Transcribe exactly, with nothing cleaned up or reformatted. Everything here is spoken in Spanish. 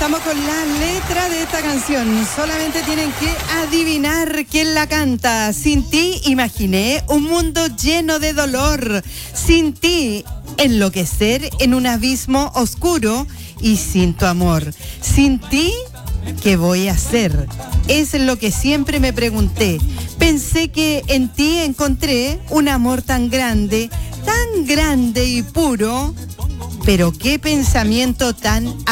estamos con la letra de esta canción. Solamente tienen que adivinar quién la canta. Sin ti imaginé un mundo lleno de dolor. Sin ti enloquecer en un abismo oscuro. Y sin tu amor. Sin ti, ¿qué voy a hacer? Es lo que siempre me pregunté. Pensé que en ti encontré un amor tan grande, tan grande y puro. Pero qué pensamiento tan